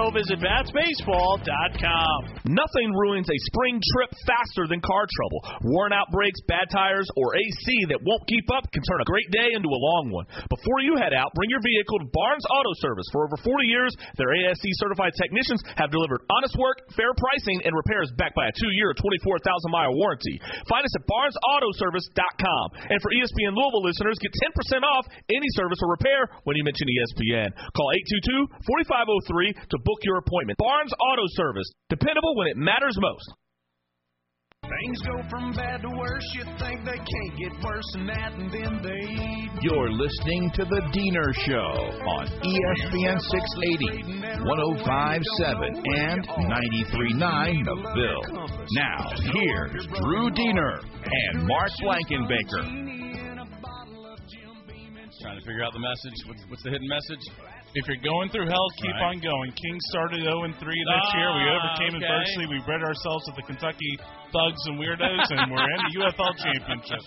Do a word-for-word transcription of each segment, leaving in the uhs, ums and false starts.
Visit Bats Baseball dot com. Nothing ruins a spring trip faster than car trouble. Worn out brakes, bad tires, or A C that won't keep up can turn a great day into a long one. Before you head out, bring your vehicle to Barnes Auto Service. For over forty years, their A S C-certified technicians have delivered honest work, fair pricing, and repairs backed by a two-year, twenty-four thousand mile warranty. Find us at Barnes Auto Service dot com. And for E S P N Louisville listeners, get ten percent off any service or repair when you mention E S P N. Call eight two two, four five zero three to book your appointment. Barnes Auto Service. Dependable when it matters most. Things go from bad to worse. You think they can't get worse than that, and then they... You're listening to The Diener Show on E S P N six eighty, one oh five point seven, and ninety-three point nine The Bill. Now, here's Drew Diener and Mark Blankenbaker. Trying to figure out the message. What's, what's the hidden message? If you're going through hell, keep right. on going. Kings started oh and three this ah, year. We overcame okay. adversity. We bred ourselves with the Kentucky thugs and weirdos, and we're in the U F L championship.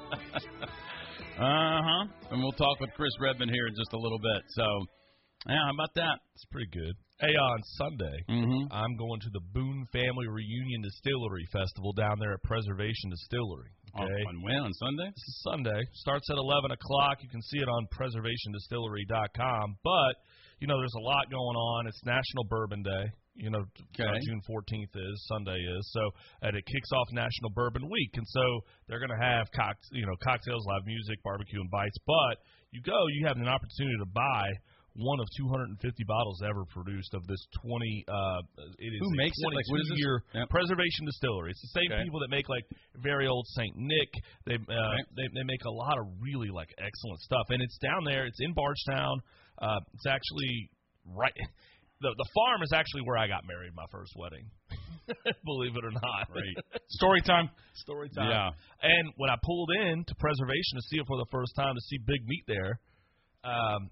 Uh-huh. And we'll talk with Chris Redman here in just a little bit. So, yeah, how about that? It's pretty good. Hey, on Sunday, mm-hmm. I'm going to the Boone Family Reunion Distillery Festival down there at Preservation Distillery. Okay. On when? On Sunday? This is Sunday. Starts at eleven o'clock. You can see it on preservation distillery dot com. But, you know, there's a lot going on. It's National Bourbon Day. You know, okay. uh, June fourteenth is, Sunday is. So, and it kicks off National Bourbon Week. And so they're going to have, cock- you know, cocktails, live music, barbecue, and bites. But you go, you have an opportunity to buy one of two hundred fifty bottles ever produced of this twenty. Uh, it is Who makes it? Like, what is this? Year yep. Preservation Distillery. It's the same okay. people that make like very old Saint Nick. They, uh, okay. they they make a lot of really like excellent stuff, and it's down there. It's in Bardstown. Uh, it's actually right. The the farm is actually where I got married, my first wedding. Believe it or not. Right. Story time. Story time. Yeah. And when I pulled in to Preservation to see it for the first time, to see Big Meat there. Um,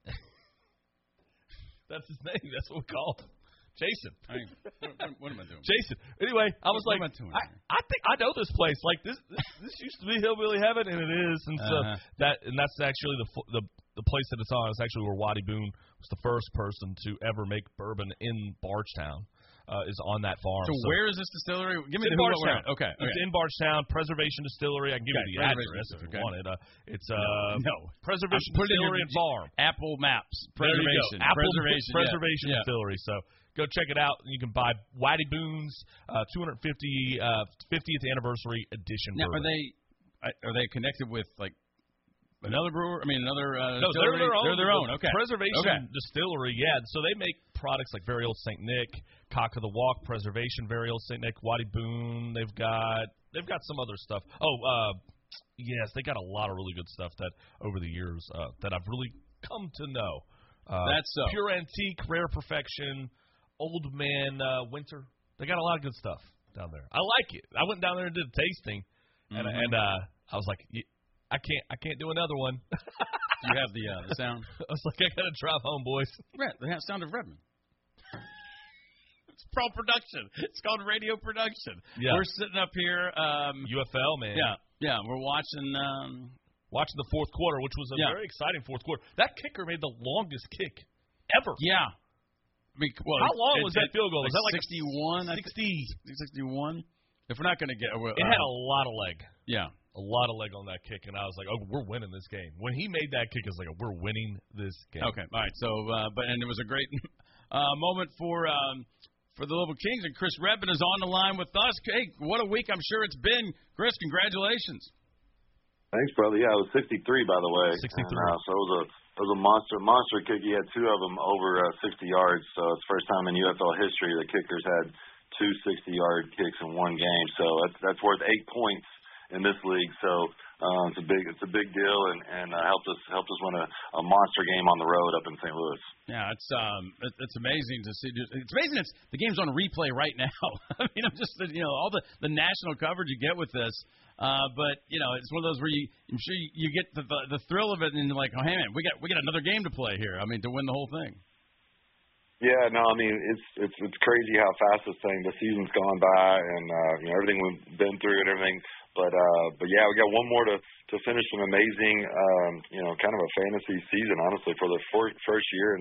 That's his name. That's what we call him. Jason. I mean, what, what am I doing? Jason. Anyway, I was what, like, what I, I think I know this place. Like this, this, this used to be Hillbilly Heaven, and it is. And so uh-huh. that, and that's actually the the the place that it's on. It's actually where Waddy Boone was the first person to ever make bourbon in Bardstown. Uh, is on that farm. So, so where is this distillery? Give me the who Bardstown. Okay, okay. It's in Bardstown, Preservation Distillery. I can give okay, you the address if you okay. want it. Uh, it's uh, no, Preservation Distillery and Farm. Apple Maps. Preservation. Apple Preservation. Preservation yeah. Distillery. So go check it out. You can buy Waddy Boone's uh, two hundred fifty uh, fiftieth anniversary edition. Now, bourbon. are they are they connected with like? Another brewer? I mean, another uh, no, they're their own. They're their own. Okay. Preservation okay. Distillery, yeah. So they make products like Very Old Saint Nick, Cock of the Walk, Preservation, Very Old Saint Nick, Waddy Boone. They've got they've got some other stuff. Oh, uh, yes, they got a lot of really good stuff that over the years uh, that I've really come to know. Uh, That's so. Pure Antique, Rare Perfection, Old Man uh, Winter. They got a lot of good stuff down there. I like it. I went down there and did a tasting, and mm-hmm. and uh, I was like. I can't. I can't do another one. You have the uh, the sound. I was like, I gotta drive home, boys. Right, the sound of Redmond. It's pro production. It's called radio production. Yeah. We're sitting up here. Um, U F L, man. Yeah, yeah. We're watching um, watching the fourth quarter, which was a yeah. very exciting fourth quarter. That kicker made the longest kick ever. Yeah. I mean, well, how long it, was it, that field goal? Like was that like sixty-one? sixty. sixty-one. If we're not going to get, uh, it had a lot of leg. Yeah. A lot of leg on that kick, and I was like, "Oh, we're winning this game." When he made that kick, I was like, "We're winning this game." Okay, all right. So, uh, but and it was a great uh, moment for um, for the Louisville Kings, and Chris Redman is on the line with us. Hey, what a week I'm sure it's been. Chris, congratulations. Thanks, brother. Yeah, it was sixty-three, by the way. sixty-three. And, uh, so it was a it was a monster monster kick. He had two of them over uh, sixty yards. So it's the first time in U F L history the kickers had two sixty-yard kicks in one game. So that's that's worth eight points in this league, so uh, it's a big it's a big deal, and and uh, helped us helped us win a, a monster game on the road up in Saint Louis. Yeah, it's um it, it's amazing to see. It's amazing it's the game's on replay right now. I mean, I'm just you know all the, the national coverage you get with this, uh, but you know it's one of those where you I'm sure you, you get the, the the thrill of it, and you're like, oh hey man, we got we got another game to play here. I mean, to win the whole thing. Yeah, no, I mean it's it's it's crazy how fast this thing the season's gone by, and uh, you know everything we've been through and everything. But uh, but yeah, we got one more to, to finish an amazing, um, you know, kind of a fantasy season, honestly, for the for, first year in,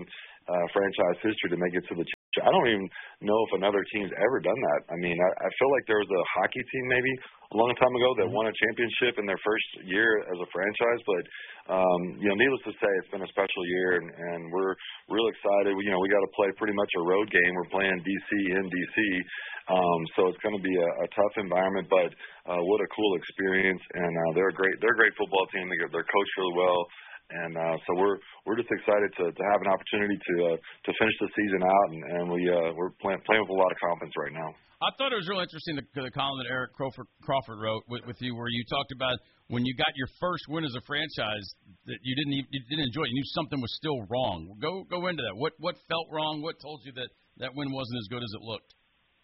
uh, franchise history to make it to the championship. I don't even know if another team's ever done that. I mean, I, I feel like there was a hockey team maybe a long time ago that won a championship in their first year as a franchise, but um, you know, needless to say, it's been a special year, and, and we're real excited. We, you know, we got to play pretty much a road game. We're playing D C in D C, um, so it's going to be a, a tough environment, but uh, what a cool experience. And uh, they're a great, they're a great football team. They, they're coached really well. And uh, so we're we're just excited to, to have an opportunity to uh, to finish the season out, and, and we uh, we're playing playing with a lot of confidence right now. I thought it was real interesting the, the column that Eric Crawford, Crawford wrote with, with you, where you talked about when you got your first win as a franchise that you didn't even, you didn't enjoy it. You knew something was still wrong. Go go into that. What what felt wrong? What told you that that win wasn't as good as it looked?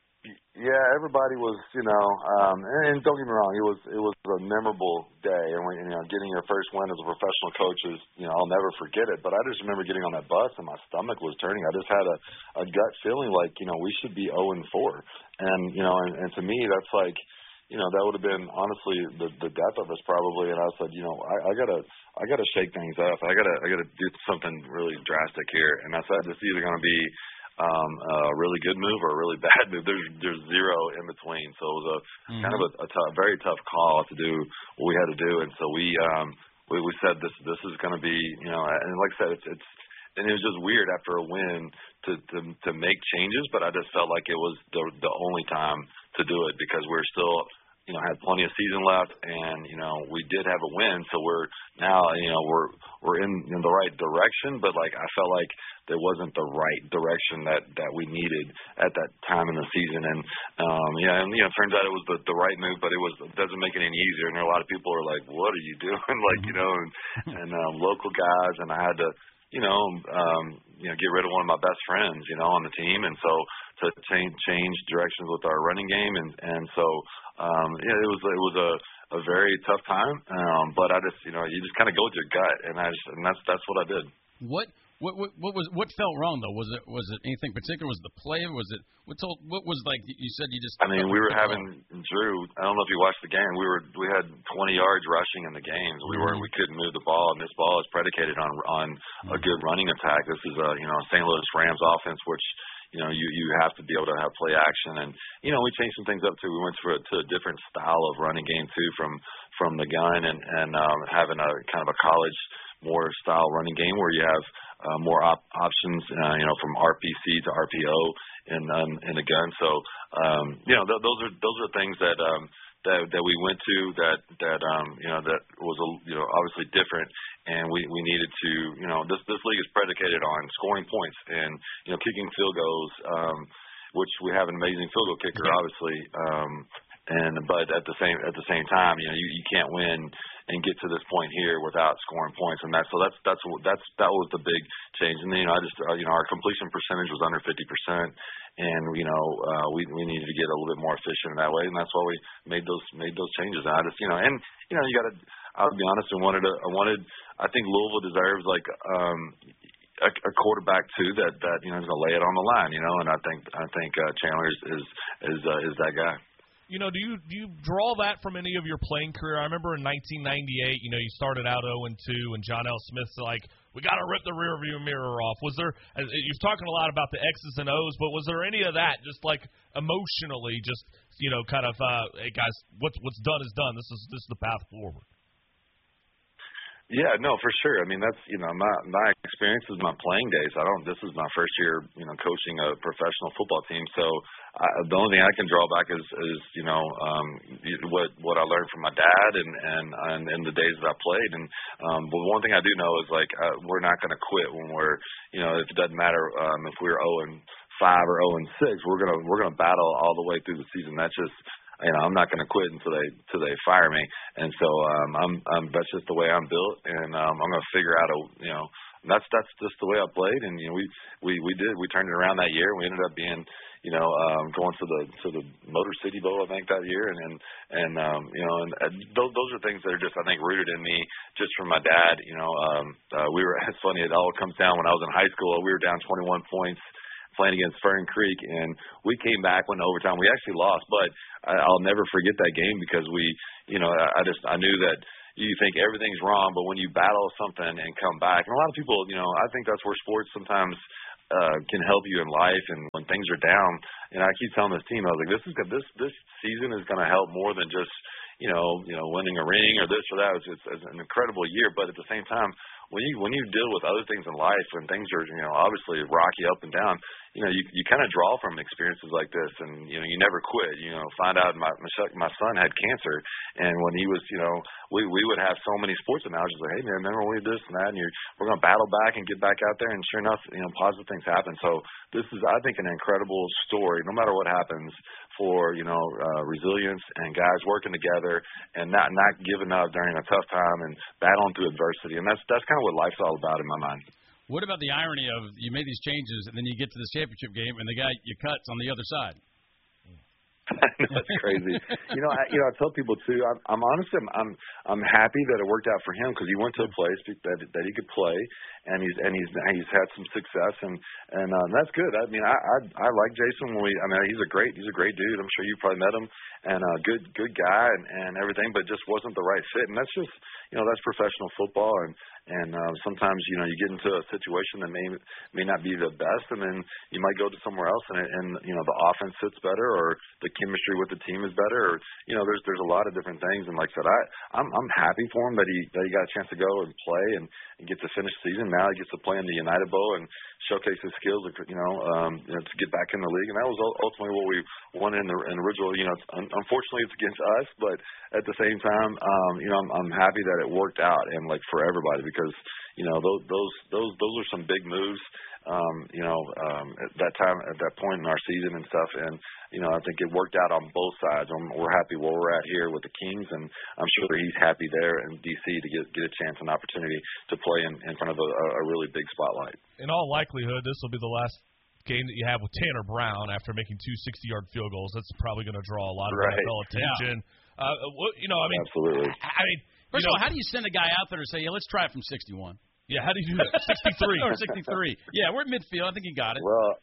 Yeah, everybody was, you know, um, and, and don't get me wrong, it was it was a memorable day, and when, you know, getting your first win as a professional coach is, you know, I'll never forget it. But I just remember getting on that bus and my stomach was turning. I just had a, a gut feeling like, you know, we should be oh and four, and you know, and, and to me that's like, you know, that would have been honestly the the death of us probably. And I said, you know, I, I gotta I gotta shake things up. I gotta I gotta do something really drastic here. And I said it's either gonna be um, a really good move or a really bad move. There's there's zero in between. So it was a mm-hmm. kind of a, a tough, very tough call to do what we had to do. And so we um, we, we said this this is going to be, you know, and like I said, it's it's and it was just weird after a win to to to make changes, but I just felt like it was the the only time to do it because we're still, you know, had plenty of season left, and you know we did have a win, so we're now, you know, we're we're in, in the right direction. But like I felt like there wasn't the right direction that that we needed at that time in the season, and um, yeah, and you know, it turns out it was the the right move, but it was it doesn't make it any easier. And there are a lot of people who are like, "What are you doing?" like you know, and, and um, local guys, and I had to, you know, um, you know, get rid of one of my best friends, you know, on the team, and so to change change directions with our running game, and and so um, yeah, it was it was a, a very tough time, um, but I just, you know, you just kind of go with your gut, and I just, and that's that's what I did. What what what what was what felt wrong though? Was it was it anything particular? Was it the play? Was it what told? What was like? You said you just. I mean, we were having wrong. Drew. I don't know if you watched the game. We were we had twenty yards rushing in the games. We mm-hmm. were we couldn't move the ball, and this ball is predicated on on mm-hmm. a good running attack. This is a you know Saint Louis Rams offense, which, you know, you, you have to be able to have play action. And, you know, we changed some things up, too. We went to a, to a different style of running game, too, from from the gun and, and um, having a kind of a college more style running game where you have uh, more op- options, uh, you know, from R P C to R P O in, um, in the gun. So, um, you know, th- those are those are things that um, that that we went to that, that um, you know, that was, a, you know, obviously different. And we, we needed to, you know, this this league is predicated on scoring points and, you know, kicking field goals, um, which we have an amazing field goal kicker, obviously. Um, and but at the same at the same time, you know, you, you can't win and get to this point here without scoring points. And that's so that's that's that's that was the big change. And you know, I just uh, you know, our completion percentage was under fifty percent, and you know, uh, we we needed to get a little bit more efficient in that way, and that's why we made those made those changes. And I just, you know, and you know, you got to. I'll be honest, and wanted to, I wanted. I think Louisville deserves like um, a, a quarterback too that that you know is gonna lay it on the line, you know. And I think I think uh, Chandler is is is, uh, is that guy. You know, do you do you draw that from any of your playing career? I remember in nineteen ninety-eight, you know, you started out oh and two, and John L. Smith's like, we got to rip the rearview mirror off. Was there? You've talking a lot about the X's and O's, but was there any of that, just like emotionally, just you know, kind of, uh, hey guys, what's what's done is done. This is this is the path forward. Yeah, no, for sure. I mean, that's, you know, my my experience is my playing days. I don't. This is my first year, you know, coaching a professional football team. So I, the only thing I can draw back is, is you know, um, what what I learned from my dad and and and in the days that I played. And um, but one thing I do know is like uh, we're not going to quit when we're, you know, it doesn't matter um, if we're oh and five or oh and six. We're gonna we're gonna battle all the way through the season. That's just. You know, I'm not going to quit until they until they fire me, and so um, I'm, I'm that's just the way I'm built, and um, I'm going to figure out a you know that's that's just the way I played, and you know we we we did we turned it around that year. We ended up being you know um, going to the to the Motor City Bowl I think that year, and and, and um, you know and uh, those those are things that are just I think rooted in me just from my dad. You know, um, uh, we were it's funny it all comes down when I was in high school. We were down twenty-one points. Playing against Fern Creek, and we came back when overtime. We actually lost, but I, I'll never forget that game because we, you know, I, I just I knew that you think everything's wrong, but when you battle something and come back, and a lot of people, you know, I think that's where sports sometimes uh, can help you in life and when things are down. And I keep telling this team, I was like, this is good. This this season is going to help more than just you know you know winning a ring or this or that. It's, it's, it's an incredible year, but at the same time, when you when you deal with other things in life, when things are you know obviously rocky up and down, you know you you kind of draw from experiences like this, and you know you never quit. You know, find out my my son had cancer, and when he was you know we we would have so many sports analogies like, hey man, remember we did this and that, and you're we're gonna battle back and get back out there, and sure enough, you know positive things happen. So this is I think an incredible story, no matter what happens, for you know uh, resilience and guys working together and not not giving up during a tough time and battling through adversity, and that's that's kind of what life's all about in my mind. What about the irony of you made these changes and then you get to the championship game and the guy you cut's on the other side? That's crazy. you know, I, you know, I tell people too. I'm, I'm honestly, I'm, I'm, I'm happy that it worked out for him because he went to a place that that he could play, and he's and he's he's had some success, and and um, that's good. I mean, I, I I like Jason. When we, I mean, he's a great he's a great dude. I'm sure you probably met him, and a uh, good good guy, and, and everything, but just wasn't the right fit. And that's just you know that's professional football, and and uh, sometimes you know you get into a situation that may may not be the best, and then you might go to somewhere else, and and you know the offense fits better, or the chemistry with the team is better, or you know there's there's a lot of different things. And like I said, I I'm I'm happy for him that he that he got a chance to go and play and, and get to finish the season. Now he gets to play in the United Bowl and showcase his skills, you know, um, you know, to get back in the league. And that was ultimately what we wanted in the, in the original. You know, un- unfortunately it's against us, but at the same time, um, you know, I'm, I'm happy that it worked out and like for everybody because you know those those those those are some big moves. Um, you know, um, at that time, at that point in our season and stuff, and you know, I think it worked out on both sides. Um, we're happy where we're at here with the Kings, and I'm sure he's happy there in D C to get get a chance and opportunity to play in, in front of a, a really big spotlight. In all likelihood, this will be the last game that you have with Tanner Brown after making two sixty-yard field goals. That's probably going to draw a lot of right. N F L attention. Yeah. Uh, you know, I mean, absolutely. I mean, first you know, of all, how do you send a guy out there to say, "Yeah, let's try it from sixty-one"? Yeah, how do you do that? sixty-three or sixty-three. Yeah, we're at midfield. I think he got it. Well,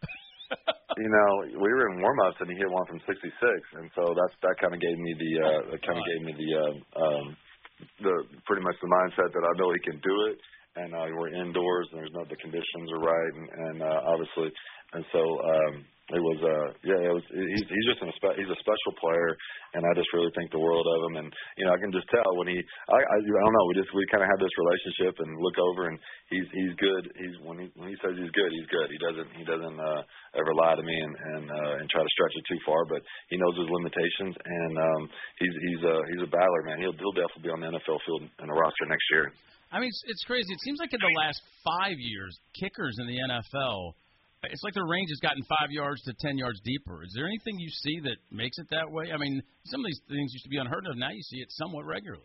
you know, we were in warm-ups and he hit one from sixty-six, and so that's that kind of gave me the uh, that kind of gave me the uh, um, the pretty much the mindset that I know he can do it, and uh, we're indoors and there's no the conditions are right, and, and uh, obviously, and so. Um, It was, uh, yeah, it was. He's, he's just an, he's a special player, and I just really think the world of him. And you know, I can just tell when he, I, I, I don't know, we just we kind of have this relationship and look over, and he's he's good. He's when he when he says he's good, he's good. He doesn't he doesn't uh, ever lie to me and and uh, and try to stretch it too far. But he knows his limitations, and um, he's he's a he's a battler, man. He'll he'll definitely be on the N F L field in the roster next year. I mean, it's, it's crazy. It seems like in the last five years, kickers in the N F L. It's like the range has gotten five yards to ten yards deeper. Is there anything you see that makes it that way? I mean, some of these things used to be unheard of. Now you see it somewhat regularly.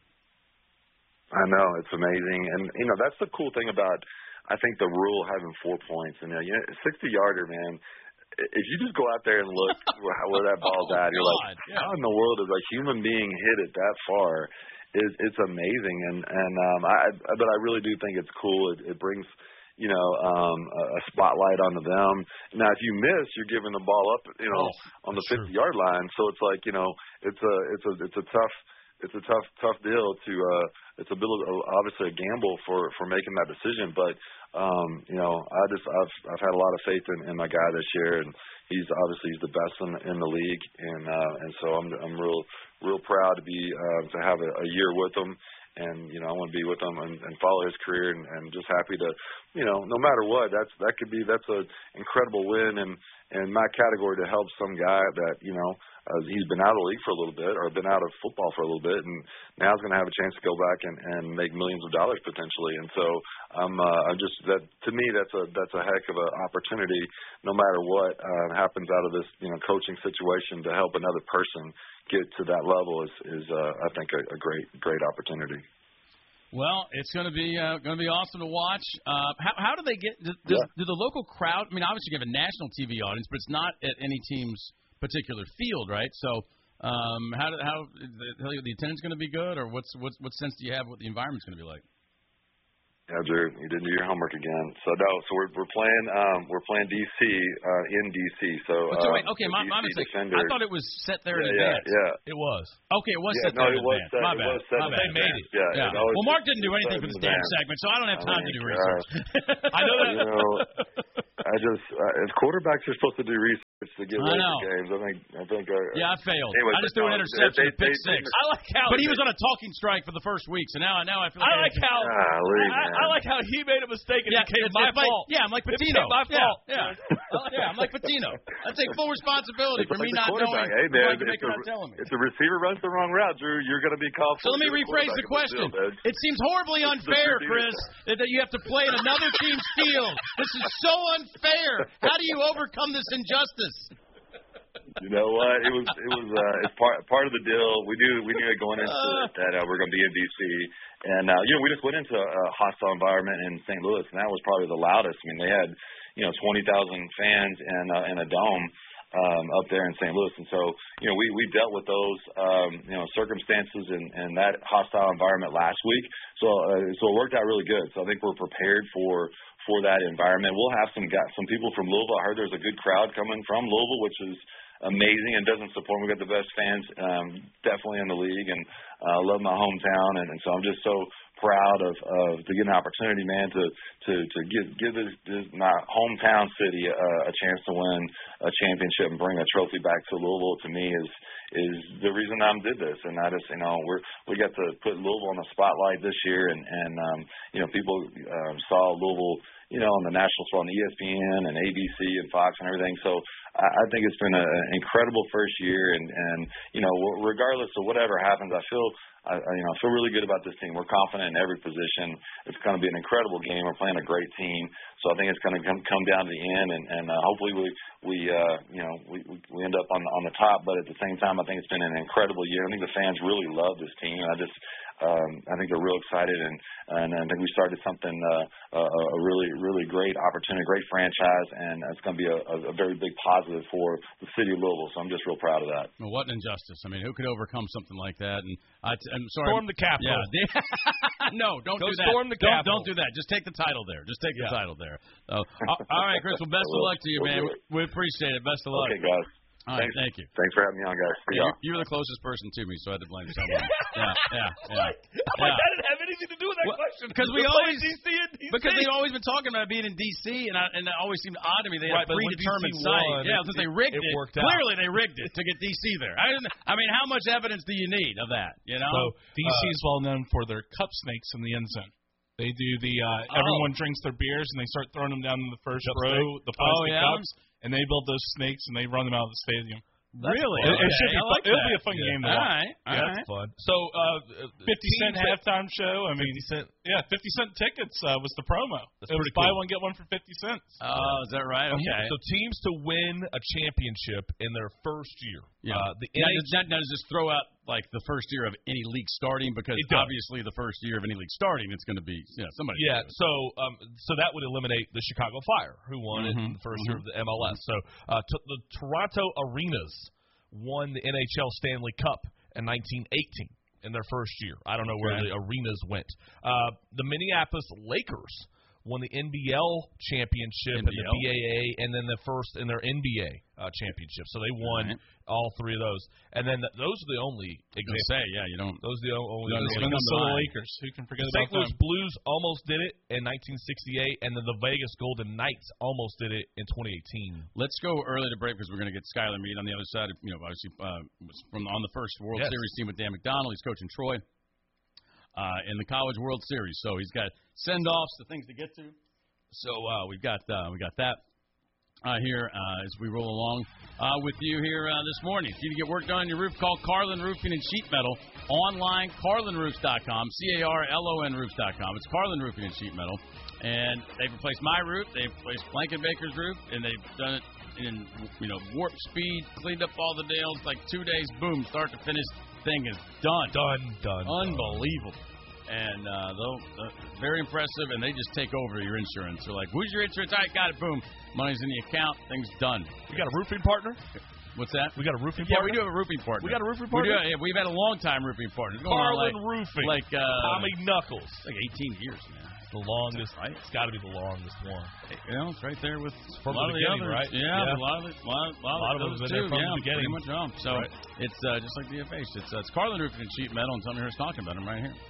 I know. It's amazing. And, you know, that's the cool thing about, I think, the rule having four points. And, you know, sixty-yarder, man, if you just go out there and look where, where that ball's oh, at, you're God. like, yeah. how in the world is a human being hit it that far? It, it's amazing. And, and um, I, but I really do think it's cool. It, it brings – you know, um, a spotlight onto them. Now, if you miss, you're giving the ball up, you know, oh, on the fifty-yard line. So it's like, you know, it's a, it's a, it's a tough, it's a tough, tough deal to. Uh, it's a bit of, obviously a gamble for, for making that decision. But um, you know, I just, I've, I've had a lot of faith in, in my guy this year, and he's obviously he's the best in, in the league, and uh, and so I'm, I'm real, real proud to be uh, to have a, a year with him. And, you know, I want to be with him and, and follow his career and, and just happy to, you know, no matter what, that's, that could be, that's an incredible win in, in my category to help some guy that, you know, uh, he's been out of the league for a little bit or been out of football for a little bit and now he's going to have a chance to go back and, and make millions of dollars potentially. And so I'm, uh, I'm just, that to me, that's a, that's a heck of an opportunity no matter what uh, happens out of this, you know, coaching situation to help another person get to that level is, is uh, I think, a, a great, great opportunity. Well, it's going to be uh, going to be awesome to watch. Uh, how, how do they get? Does, yeah. do the local crowd? I mean, obviously you have a national T V audience, but it's not at any team's particular field, right? So, um, how do, how the, the attendance going to be good, or what's what what sense do you have what the environment's going to be like? Yeah, Drew, you didn't do your homework again. So no, so we're we're playing um, we're playing D C uh, in D C. So, so uh, wait, okay, my, my mistake. I thought it was set there yeah, in advance. Yeah, yeah, it was. Okay, it was yeah, set no, there in it was advance. set, my it bad. was set my bad. They made it. Yeah. yeah. It always, well, Mark didn't do anything for this damn segment, so I don't have time I mean, to do research. I know that. You know, I just uh, if quarterbacks are supposed to do research to get ready for games, I think I think. Our, yeah, I failed. Anyways, I just threw an interception, they, they, pick they, six. They, I like how, but he was on a talking strike for the first week, so now now I feel like I like how golly, I, I like how he made a mistake and yeah, it became it's, my it's fault. Like, yeah, I'm like It Patino. became my fault. Yeah, yeah. yeah, I'm like Patino. I take full responsibility it's for like me not knowing. Hey, man, if, if, the, telling me. if the receiver runs the wrong route, Drew, you're going to be called. So let me rephrase the question. Deal, it seems horribly unfair, Chris, that, that you have to play in another team's field. This is so unfair. How do you overcome this injustice? You know what? It was it was uh, it's part part of the deal. We knew we knew it going into uh, it that uh, we're going to be in D C, and uh, you know we just went into a hostile environment in Saint Louis, and that was probably the loudest. I mean, they had you know twenty thousand fans in uh, in a dome um, up there in Saint Louis, and so you know we we dealt with those um, you know circumstances and, and that hostile environment last week. So uh, so it worked out really good. So I think we're prepared for. for that environment. We'll have some got some people from Louisville. I heard there's a good crowd coming from Louisville, which is amazing and doesn't support. We've got the best fans um, definitely in the league, and I uh, love my hometown, and, and so I'm just so proud of, of to get an opportunity, man, to to to give give this, this my hometown city uh, a chance to win a championship and bring a trophy back to Louisville. To me, is is the reason I did this, and I just you know we're we got to put Louisville on the spotlight this year, and and um, you know people um, saw Louisville. You know, on the national on the E S P N and A B C and Fox and everything. So I, I think it's been a, an incredible first year, and, and you know, regardless of whatever happens, I feel I, you know I feel really good about this team. We're confident in every position. It's going to be an incredible game. We're playing a great team, so I think it's going to come, come down to the end, and, and uh, hopefully we we uh, you know we we end up on on the top. But at the same time, I think it's been an incredible year. I think the fans really love this team. I just Um, I think they're real excited, and, and I think we started something, uh, a, a really, really great opportunity, great franchise, and it's going to be a, a, a very big positive for the city of Louisville. So I'm just real proud of that. Well, what an injustice! I mean, who could overcome something like that? And I t- I'm sorry, storm the Capitol. Yeah, no, don't Go do that. Storm the don't, Capitol. don't do that. Just take the title there. Just take yeah. the title there. So, all right, Chris. Well, best of luck to you, man. We, we appreciate it. Best of luck. Okay, guys. All right, Thanks. thank you. Thanks for having me on, guys. See Yeah, y'all. you, you were the closest person to me, so I had to blame someone. yeah, yeah, yeah. Like, yeah. like that didn't have anything to do with that well, question. Because we We're always D C and D C. because they've always been talking about being in D C, and I, and it always seemed odd to me. They had right, a predetermined site. won, Yeah, since they rigged it, it. it worked out. Clearly, they rigged it to get D C there. I, didn't, I mean, how much evidence do you need of that? You know, So D C uh, is well known for their cup snakes in the end zone. They do the uh, oh. everyone drinks their beers and they start throwing them down in the first Cup row, snake. the plastic Oh, yeah? cups, and they build those snakes and they run them out of the stadium. really? It, it Okay, should be. I Fun. like It'll that. be a fun Yeah. game to All watch. right, all Yeah, right. it's fun. So, uh, Fifty cent teams that- halftime show. I mean, fifty cent. yeah, fifty cent tickets uh, was the promo. That's it was pretty buy cool. one get one for fifty cents. Oh, is that right? Okay. So teams to win a championship in their first year. Yeah. Uh, the now, N H L does, that, now, does this throw out like the first year of any league starting? Because It does. obviously the first year of any league starting, it's going to be yeah somebody. Yeah, so um, so that would eliminate the Chicago Fire, who won it in the first year of the M L S. So uh, t- the Toronto Arenas won the N H L Stanley Cup in nineteen eighteen in their first year. I don't know where Okay. the arenas went. Uh, the Minneapolis Lakers won the N B L championship N B L? and the B A A, and then the first in their N B A uh, championship. So they won Right. all three of those. And then th- those are the only I was examples. gonna say yeah, you don't. Those are the o- only No, examples. it's And come the to mind. Lakers. Who can forget The about Saint Louis them? Blues almost did it in nineteen sixty-eight, and then the Vegas Golden Knights almost did it in twenty eighteen. Let's go early to break because we're going to get Skylar Meade on the other side. You know, obviously uh, was from on the first World Yes. Series team with Dan McDonald. He's coaching Troy uh, in the College World Series, so he's got send-offs, the things to get to. So uh, we've got uh, we got that uh, here uh, as we roll along uh, with you here uh, this morning. If you need to get work done on your roof, call Carlin Roofing and Sheet Metal online, carlin roofs dot com, C A R L O N roofs dot com. It's Carlin Roofing and Sheet Metal, and they've replaced my roof, they've replaced Blankenbaker's roof, and they've done it in you know warp speed, cleaned up all the nails, like two days, boom, start to finish, thing is done, Done, done. unbelievable. And uh, though uh, very impressive, and they just take over your insurance. They're like, "Who's your insurance? I got it. Boom, money's in the account. Things done." We got a roofing partner? What's that? We got a roofing Yeah, partner? we do have a roofing partner. We got a roofing We do, partner? yeah, we've had a long time roofing partner. It's going on Carlin like, Roofing. like uh, Tommy Knuckles. like eighteen years now. The longest, Right? It's got to be the longest one. You know, it's right there with From a lot the of the beginning, others. right? Yeah, Yeah. a lot of it, a lot, a lot, A lot of those them have been too. there from yeah, the beginning. pretty much all. So Right. it's uh, just like D F H. It's uh, it's Carlin Roofing and Sheet Metal, and Tommy Hurst talking about them right here.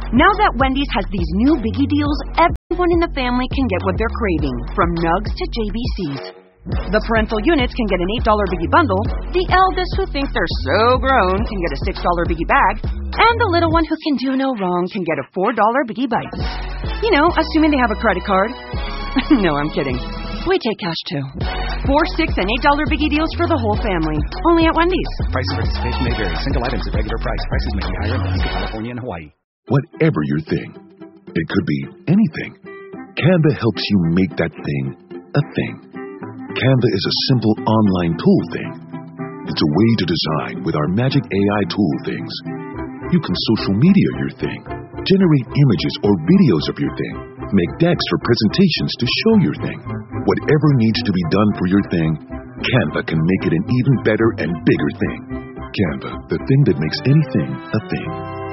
Now that Wendy's has these new biggie deals, everyone in the family can get what they're craving, from nugs to J B Cs. The parental units can get an eight dollar biggie bundle, the eldest who thinks they're so grown can get a six dollar biggie bag, and the little one who can do no wrong can get a four dollar biggie bite. You know, assuming they have a credit card. No, I'm kidding. We take cash too. Four, six, and eight dollar biggie deals for the whole family. Only at Wendy's. Price of participation may vary. Single items at regular price. Prices may be higher in Alaska, California, and Hawaii. Whatever your thing, it could be anything. Canva helps you make that thing a thing. Canva is a simple online tool thing. It's a way to design with our magic A I tool things. You can social media your thing, generate images or videos of your thing, make decks for presentations to show your thing. Whatever needs to be done for your thing, Canva can make it an even better and bigger thing. Canva, the thing that makes anything a thing.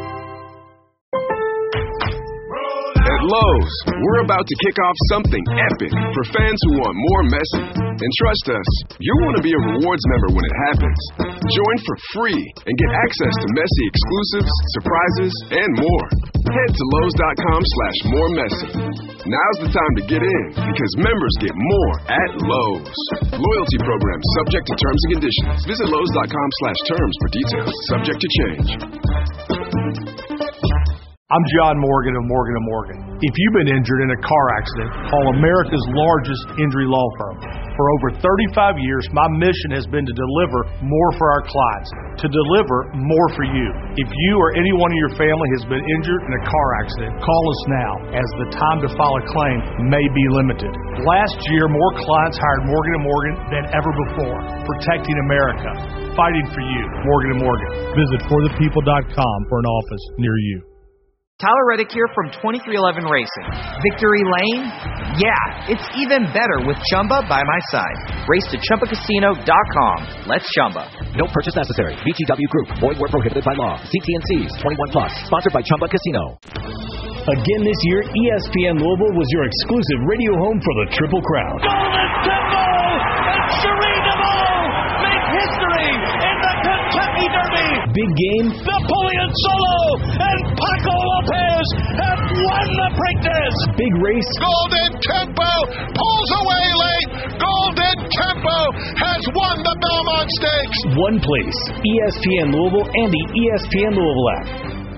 At Lowe's, we're about to kick off something epic for fans who want more Messi. And trust us, you'll want to be a rewards member when it happens. Join for free and get access to Messi exclusives, surprises, and more. Head to Lowe's.com slash more Messi. Now's the time to get in because members get more at Lowe's. Loyalty program subject to terms and conditions. Visit Lowe's.com slash terms for details. Subject to change. I'm John Morgan of Morgan and Morgan. If you've been injured in a car accident, call America's largest injury law firm. For over thirty-five years, my mission has been to deliver more for our clients, to deliver more for you. If you or anyone in your family has been injured in a car accident, call us now, as the time to file a claim may be limited. Last year, more clients hired Morgan and Morgan than ever before, protecting America, fighting for you. Morgan and Morgan. Visit for the people dot com for an office near you. Tyler Reddick here from twenty-three eleven Racing. Victory Lane? Yeah, it's even better with Chumba by my side. Race to Chumba Casino dot com. Let's Chumba. No purchase necessary. B G W Group. Void where prohibited by law. See T N Cs. twenty-one plus. Sponsored by Chumba Casino. Again this year, E S P N Louisville was your exclusive radio home for the Triple Crown. Golden Temple and Cherie DeVoe make history in the Kentucky Derby. Big game. Napoleon Solo and Paco Lopez have won the Preakness. Big race. Golden Tempo pulls away late. Golden Tempo has won the Belmont Stakes. One place. E S P N Louisville and the E S P N Louisville app.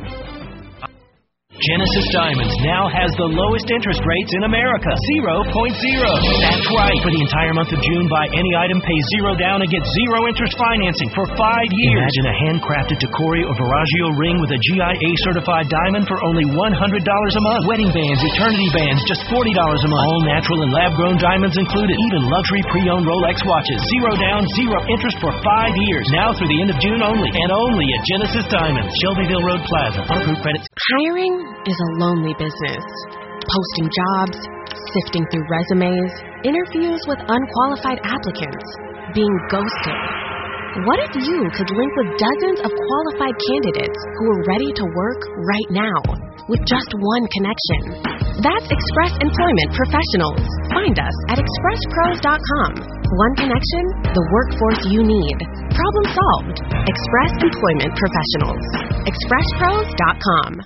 Genesis Diamonds now has the lowest interest rates in America, zero point zero. That's right. For the entire month of June, buy any item, pay zero down, and get zero interest financing for five years. Imagine a handcrafted Tacori or Viraggio ring with a G I A-certified diamond for only one hundred dollars a month. Wedding bands, eternity bands, just forty dollars a month. All natural and lab-grown diamonds included. Even luxury pre-owned Rolex watches. Zero down, zero interest for five years. Now through the end of June only. And only at Genesis Diamonds, Shelbyville Road Plaza. Approved credits. Hiring is a lonely business. Posting jobs, sifting through resumes, interviews with unqualified applicants, being ghosted. What if you could link with dozens of qualified candidates who are ready to work right now with just one connection? That's Express Employment Professionals. Find us at express pros dot com. One connection, the workforce you need. Problem solved. Express Employment Professionals. express pros dot com.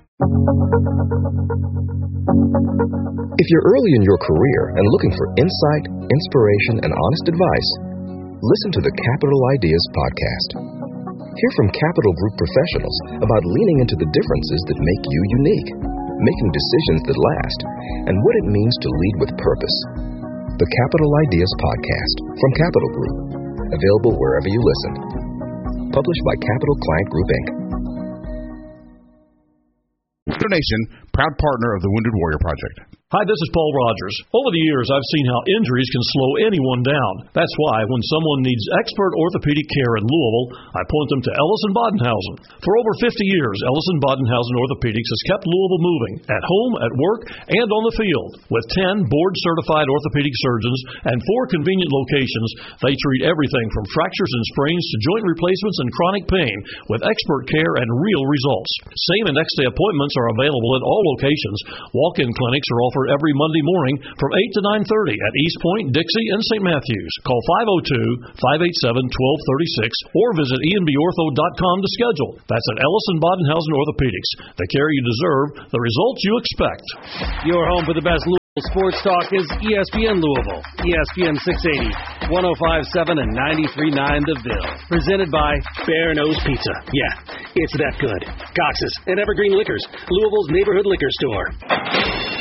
If you're early in your career and looking for insight, inspiration, and honest advice, listen to the Capital Ideas podcast. Hear from Capital Group professionals about leaning into the differences that make you unique, making decisions that last, and what it means to lead with purpose. The Capital Ideas podcast from Capital Group, available wherever you listen. Published by Capital Client Group, Incorporated. Nation, proud partner of the Wounded Warrior Project. Hi, this is Paul Rogers. Over the years, I've seen how injuries can slow anyone down. That's why when someone needs expert orthopedic care in Louisville, I point them to Ellison Bodenhausen. For over fifty years, Ellison Bodenhausen Orthopedics has kept Louisville moving, at home, at work, and on the field. With ten board-certified orthopedic surgeons and four convenient locations, they treat everything from fractures and sprains to joint replacements and chronic pain with expert care and real results. Same and next-day appointments are available at all all locations. Walk-in clinics are offered every Monday morning from eight to nine thirty at East Point, Dixie, and Saint Matthews. Call five oh two, five eight seven, one two three six or visit e n b ortho dot com to schedule. That's at Ellison Bodenhausen Orthopedics. The care you deserve, the results you expect. Your home for the best Louisville sports talk is E S P N Louisville, E S P N six eighty, one oh five point seven and ninety-three point nine The Ville. Presented by Bear Nose Pizza. Yeah, it's that good. Cox's and Evergreen Liquors, Louisville's neighborhood liquor store.